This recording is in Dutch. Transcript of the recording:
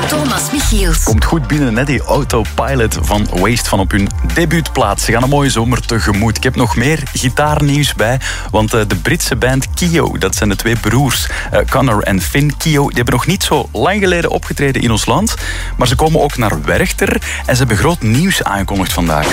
Thomas Michiels. Komt goed binnen, net die Autopilot van Waste van op hun debuutplaats. Ze gaan een mooie zomer tegemoet. Ik heb nog meer gitaarnieuws bij, want de Britse band Kio, dat zijn de twee broers, Connor en Finn Kio, die hebben nog niet zo lang geleden opgetreden in ons land, maar ze komen ook naar Werchter en ze hebben groot nieuws aangekondigd vandaag.